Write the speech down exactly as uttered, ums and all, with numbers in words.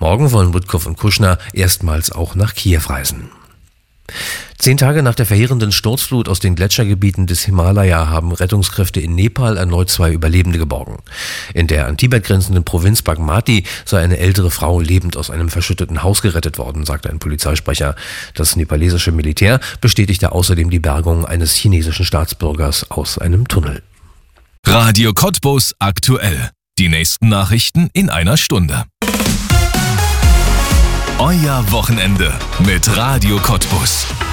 Morgen wollen Witkow und Kushner erstmals auch nach Kiew reisen. Zehn Tage nach der verheerenden Sturzflut aus den Gletschergebieten des Himalaya haben Rettungskräfte in Nepal erneut zwei Überlebende geborgen. In der an Tibet grenzenden Provinz Bagmati sei eine ältere Frau lebend aus einem verschütteten Haus gerettet worden, sagte ein Polizeisprecher. Das nepalesische Militär bestätigte außerdem die Bergung eines chinesischen Staatsbürgers aus einem Tunnel. Radio Cottbus aktuell. Die nächsten Nachrichten in einer Stunde. Euer Wochenende mit Radio Cottbus.